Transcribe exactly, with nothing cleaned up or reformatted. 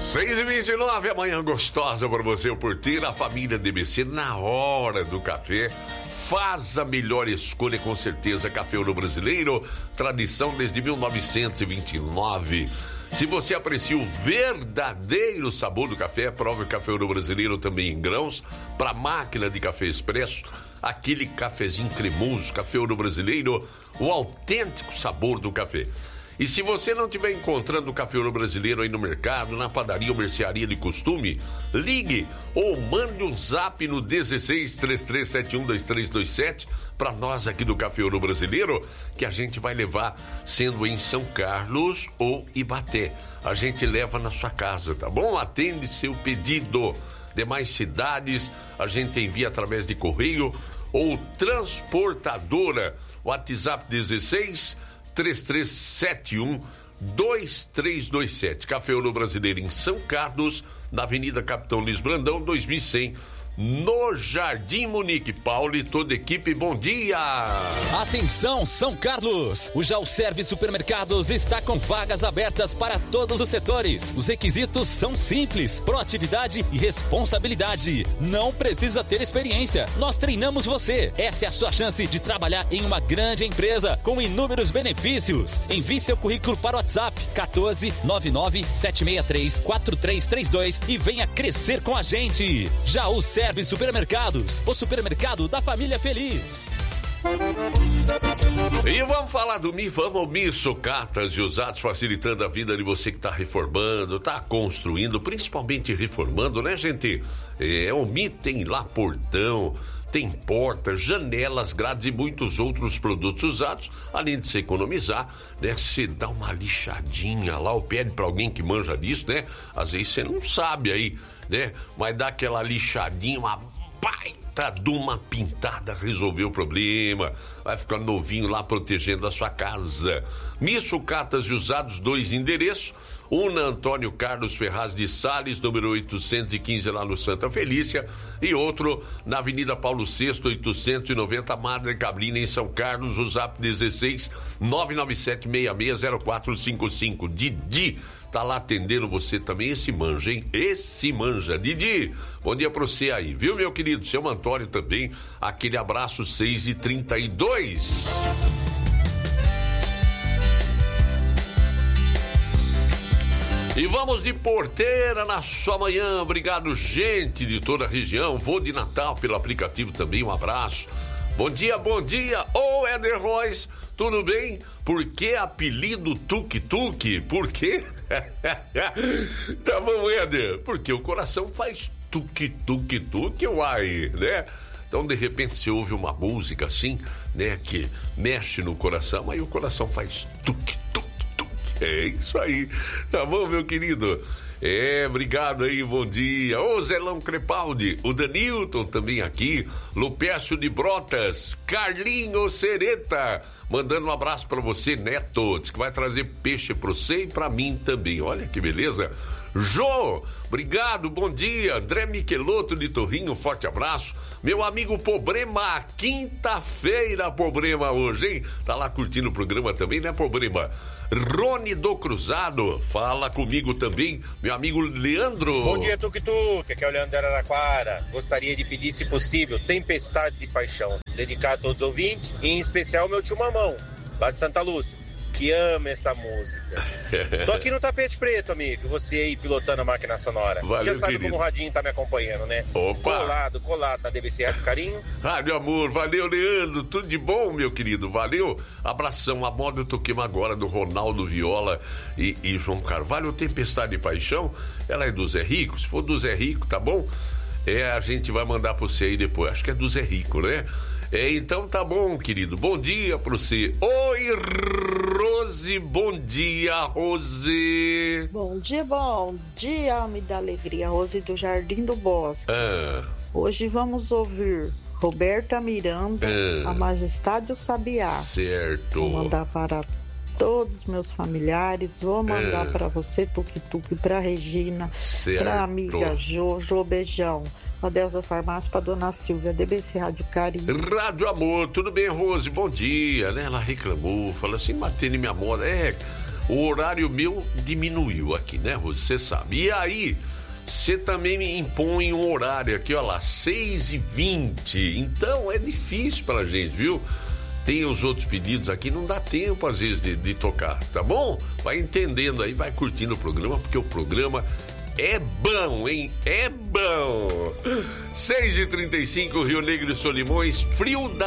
seis e vinte e nove, amanhã gostosa para você por ter a família D B C na hora do café. Faz a melhor escolha, com certeza. Café Ouro Brasileiro, tradição desde mil novecentos e vinte e nove. Se você aprecia o verdadeiro sabor do café, prove o Café Ouro Brasileiro também em grãos, para máquina de café expresso, aquele cafezinho cremoso. Café Ouro Brasileiro, o autêntico sabor do café. E se você não estiver encontrando o Café Ouro Brasileiro aí no mercado, na padaria ou mercearia de costume, ligue ou mande um zap no dezesseis, três três sete um, dois três dois sete para nós aqui do Café Ouro Brasileiro, que a gente vai levar, sendo em São Carlos ou Ibaté. A gente leva na sua casa, tá bom? Atende seu pedido. Demais cidades, a gente envia através de correio ou transportadora. WhatsApp dezesseis, três três sete um, dois três dois sete. Café Ouro Brasileiro em São Carlos, na Avenida Capitão Luiz Brandão, dois mil e cem, no Jardim Munique. Paulo e toda a equipe, bom dia! Atenção, São Carlos! O Jalserve Supermercados está com vagas abertas para todos os setores. Os requisitos são simples: proatividade e responsabilidade. Não precisa ter experiência. Nós treinamos você. Essa é a sua chance de trabalhar em uma grande empresa com inúmeros benefícios. Envie seu currículo para o WhatsApp quatorze, nove nove, sete seis três, quatro três três dois e venha crescer com a gente. Jalserve Supermercados, o supermercado da família feliz. E vamos falar do Mi, vamos Mi Sucatas e Usados, facilitando a vida de você que está reformando, está construindo, principalmente reformando, né, gente? É, o Mi tem lá portão, tem portas, janelas, grades e muitos outros produtos usados. Além de se economizar, né? Você dá uma lixadinha lá, ou pede para alguém que manja disso, né? Às vezes você não sabe aí, né? Mas dá aquela lixadinha, uma baita de uma pintada, resolveu o problema. Vai ficar novinho lá, protegendo a sua casa. Mi Sucatas e Usados, dois endereços. Um na Antônio Carlos Ferraz de Sales, número oitocentos e quinze, lá no Santa Felícia, e outro na Avenida Paulo sexto, oitocentos e noventa, Madre Cabrina, em São Carlos. O zap dezesseis, nove nove sete seis seis zero quatro cinco cinco. Didi tá lá atendendo você também. Esse manja, hein? Esse manja. Didi, bom dia pra você aí, viu, meu querido? Seu Antônio também, aquele abraço. Seis e trinta e dois. E vamos de Porteira na sua manhã. Obrigado, gente de toda a região. Vou de Natal pelo aplicativo também, um abraço. Bom dia, bom dia. Ô, Éder Royce, tudo bem? Por que apelido Tuk Tuk? Por quê? Tá bom, Éder. Porque o coração faz tuk tuk tuk, uai, né? Então, de repente, você ouve uma música assim, né, que mexe no coração, aí o coração faz tuk tuk. É isso aí, tá bom, meu querido? É, obrigado aí, bom dia. Ô, Zelão Crepaldi, o Danilton também aqui, Lupécio de Brotas, Carlinho Sereta, mandando um abraço pra você, Neto, diz que vai trazer peixe pra você e pra mim também, olha que beleza. Jô, obrigado, bom dia. André Michelotto de Torrinho, forte abraço. Meu amigo Problema, quinta-feira, Problema hoje, hein? Tá lá curtindo o programa também, né, Problema? Rony do Cruzado, fala comigo também, meu amigo Leandro. Bom dia, Tuk Tuk, aqui é o Leandro de Araraquara. Gostaria de pedir, se possível, Tempestade de Paixão, dedicado a todos os ouvintes, e em especial ao meu tio Mamão, lá de Santa Lúcia, que ama essa música. Tô aqui no tapete preto, amigo, você aí pilotando a máquina sonora. Valeu, já sabe querido. Como o radinho tá me acompanhando, né? Opa! Colado, colado na D B C Rádio Carinho. Ah, meu amor, valeu, Leandro, tudo de bom, meu querido, valeu. Abração, a moda eu toquei agora do Ronaldo Viola e, e João Carvalho. Tempestade de Paixão, ela é do Zé Rico, se for do Zé Rico, tá bom? É, a gente vai mandar pra você aí depois, acho que é do Zé Rico, né? É, então tá bom, querido. Bom dia pra você. Oi, Rose. Bom dia, Rose. Bom dia, bom dia, me dá alegria. Rose do Jardim do Bosque. Ah. Hoje vamos ouvir Roberta Miranda, ah. A Majestade do Sabiá. Certo. Vou mandar para todos os meus familiares. Vou mandar ah. para você, Tuk Tuk, pra Regina, certo. Pra amiga Jo, Jo, beijão. Adelza Farmácia, pra Dona Silvia, D B C Rádio Carinho. Rádio Amor, tudo bem, Rose? Bom dia, né? Ela reclamou, falou assim, matei minha moda. É, o horário meu diminuiu aqui, né, Rose? Você sabe. E aí, você também me impõe um horário aqui, ó lá, seis e vinte. Então, é difícil pra gente, viu? Tem os outros pedidos aqui, não dá tempo às vezes de, de tocar, tá bom? Vai entendendo aí, vai curtindo o programa, porque o programa é bom, hein? É bom! seis e trinta e cinco, Rio Negro e Solimões, frio da